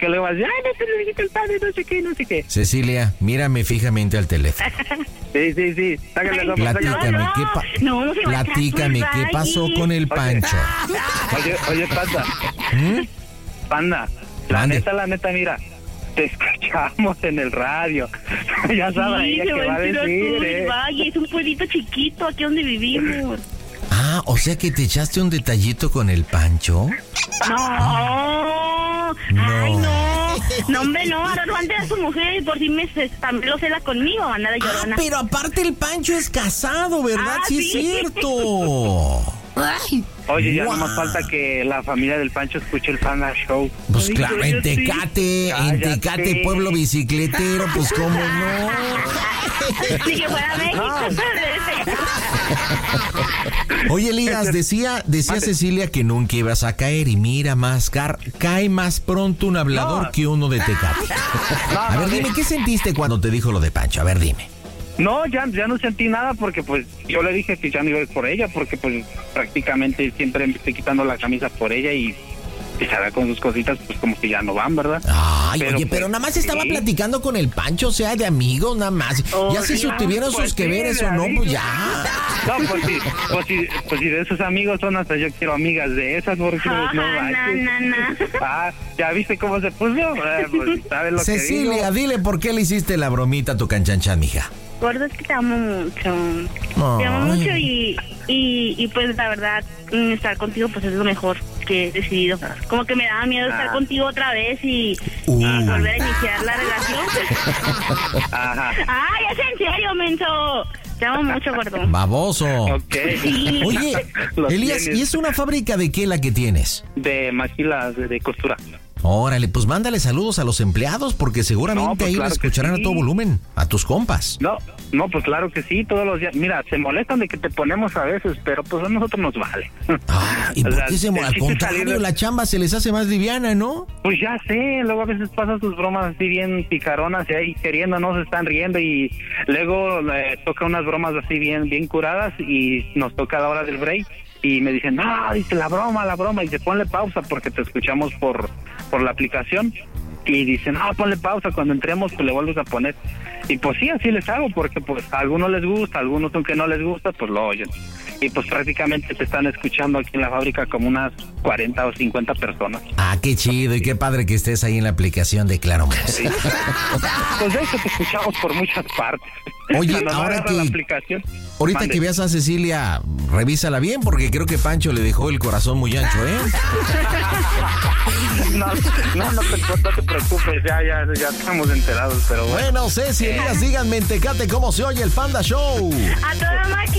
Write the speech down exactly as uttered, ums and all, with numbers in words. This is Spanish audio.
que le vas a decir, ay, no te lo dijiste el padre, no sé qué, no sé qué. Cecilia, mírame fijamente al teléfono. Sí, sí, sí. Sácale la Platícame, no, ¿qué, pa- no, no se va a Platícame, echar ¿qué sus pasó rayos. con el Pancho? Oye, oye, Panda. ¿Mm? Panda, la Mande. neta, la neta, mira, te escuchamos en el radio. Ya sabes Sí, ella se que va a enterar decir, todo el eh. valle, es un pueblito chiquito aquí donde vivimos. Ah, o sea que te echaste un detallito con el Pancho. No, No. ay no, no hombre no, ahora no ande a su mujer y por si me se- también lo cela conmigo, anda de Ah, llorona. pero aparte el Pancho es casado, ¿verdad? Ah, sí, es sí. cierto. Ay, Oye, ya guau. no más falta que la familia del Pancho escuche el Panda Show. Pues Ay, claro, en yo sí. Tecate, en Cállate. Tecate, pueblo bicicletero, pues cómo no. Si que fuera México. Oye, Elías, decía, decía Mande. Cecilia que nunca ibas a caer y mira, más car cae más pronto un hablador No. que uno de Tecate. No, A ver, no, dime, sí. ¿qué sentiste cuando te dijo lo de Pancho? A ver, dime. No, ya, ya no sentí nada porque pues yo le dije que ya no iba a ir por ella porque pues prácticamente siempre me estoy quitando la camisa por ella y y se ve con sus cositas pues como que ya no van, ¿verdad? Ay, Pero, oye, pues, pero nada más estaba sí. platicando con el Pancho, o sea, de amigos, nada más. Oh, ya si sí, tuvieron pues sus que sí, veres de o no, amigos. pues ya. No, pues sí, pues sí, pues sí, de esos amigos son hasta yo quiero amigas de esas porque pues, no Ajá, manches. na, na, na. Ah, ¿ya viste cómo se puso? Eh, pues, ¿sabes lo que Cecilia, digo? dile por qué le hiciste la bromita a tu canchanchan, mija. Gordo, es que te amo mucho. Te amo Ay. mucho y, y, y pues la verdad, mm, estar contigo pues es lo mejor que he decidido. Como que me daba miedo estar Ah. contigo otra vez y, Uh. y volver a iniciar la relación. Ajá. ¡Ay, es en serio, menso! Te amo mucho, gordo. Baboso. Ok. Oye, Los Elías, tienes. ¿y es una fábrica de qué la que tienes? De maquilas de, de costura. Órale, pues mándale saludos a los empleados porque seguramente No, pues ahí claro la que escucharán sí. a todo volumen, a tus compas. No, no, pues claro que sí, todos los días. Mira, se molestan de que te ponemos a veces, pero pues a nosotros nos vale. Ah, ¿y O por sea, qué se mo- el Al chiste es contrario, salir de- la chamba se les hace más liviana, ¿no? Pues ya sé, luego a veces pasan sus bromas así bien picaronas y ahí queriendo no se están riendo y luego eh, toca unas bromas así bien bien curadas y nos toca la hora del break y me dicen, no, dice la broma, la broma, y se ponle pausa porque te escuchamos por, por la aplicación y dicen, no, ponle pausa, cuando entremos pues le vuelves a poner. Y pues sí, así les hago porque pues a algunos les gusta, a algunos aunque no les gusta, pues lo oyen. Y pues prácticamente te están escuchando aquí en la fábrica como unas cuarenta o cincuenta personas. Ah, qué chido y qué padre que estés ahí en la aplicación de Claro Música. Sí. Pues de hecho te escuchamos por muchas partes. Oye, Cuando no ahora agarra que- la aplicación. Ahorita Mande. que veas a Cecilia, revísala bien porque creo que Pancho le dejó el corazón muy ancho, ¿eh? No, no, no te, no te preocupes, ya, ya, ya estamos enterados, pero bueno. Bueno, Ceci, Elías, díganme en Tecate cómo se oye el Panda Show. ¡A toda máquina!